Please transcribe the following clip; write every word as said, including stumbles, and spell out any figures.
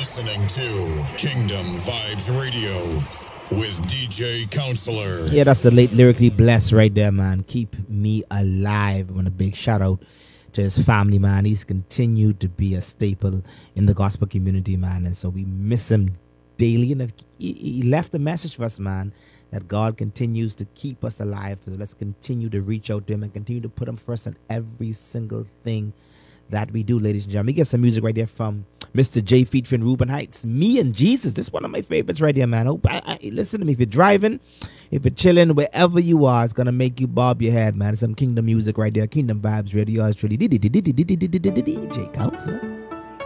listening to Kingdom Vibes Radio with D J Counselor. Yeah, that's the late Lyrically Blessed right there, man. Keep me alive. I want a big shout out to his family, man. He's continued to be a staple in the gospel community, man. And so we miss him daily. And he, he left a message for us, man, that God continues to keep us alive. So let's continue to reach out to him and continue to put him first in every single thing that we do, ladies and gentlemen. We get some music right there from Mister J featuring Ruben Heights. Me and Jesus. This is one of my favorites right here, man. Hope I, I, listen to me. If you're driving, if you're chilling, wherever you are, it's going to make you bob your head, man. Some Kingdom music right there. Kingdom Vibes Radio. It's really D J Counselor.